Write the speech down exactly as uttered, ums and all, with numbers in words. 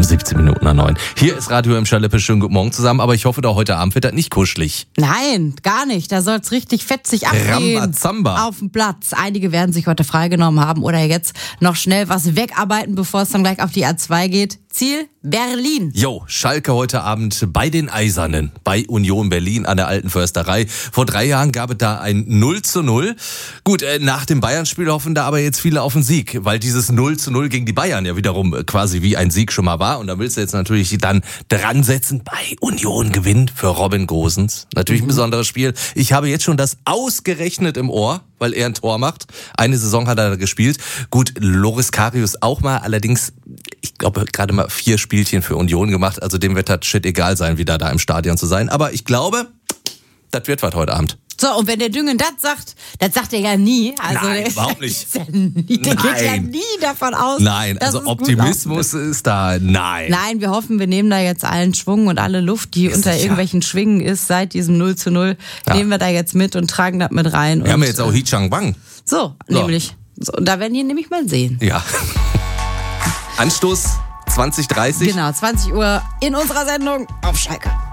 um siebzehn Minuten nach neun. Hier ist Radio M. Schalippe. Schönen guten Morgen zusammen. Aber ich hoffe, da heute Abend wird das nicht kuschelig. Nein, gar nicht. Da soll es richtig fetzig abgehen. Rambazamba. Auf dem Platz. Einige werden sich heute freigenommen haben oder jetzt noch schnell was wegarbeiten, bevor es dann gleich auf die A zwei geht. Ziel Berlin. Jo, Schalke heute Abend bei den Eisernen, bei Union Berlin an der Alten Försterei. Vor drei Jahren gab es da ein null zu null. Gut, äh, nach dem Bayern-Spiel hoffen da aber jetzt viele auf den Sieg, weil dieses null zu null gegen die Bayern ja wiederum quasi wie ein Sieg schon mal war. Und da willst du jetzt natürlich dann dran setzen, bei Union gewinnt für Robin Gosens. Natürlich ein besonderes Spiel. Ich habe jetzt schon das ausgerechnet im Ohr, weil er ein Tor macht. Eine Saison hat er gespielt. Gut, Loris Karius auch mal, allerdings, ich glaube, gerade mal vier Spielchen für Union gemacht. Also dem wird das shit egal sein, wieder da im Stadion zu sein. Aber ich glaube, das wird was heute Abend. So, und wenn der Düngen das sagt, das sagt er ja nie. Also Nein, der, überhaupt nicht. Ist ja nie, der Nein. geht ja nie davon aus. Nein, dass also es gut Optimismus laufen wird. ist da, nein. Nein, wir hoffen, wir nehmen da jetzt allen Schwung und alle Luft, die Ist unter sicher. irgendwelchen Schwingen ist, seit diesem null zu null, Ja. nehmen wir da jetzt mit und tragen das mit rein. Wir und, haben ja jetzt auch äh, Hee Chang-Wang. So, So. nämlich. So, und da werden die nämlich mal sehen. Ja. Anstoß zwanzig dreißig. Genau, zwanzig Uhr in unserer Sendung auf Schalke.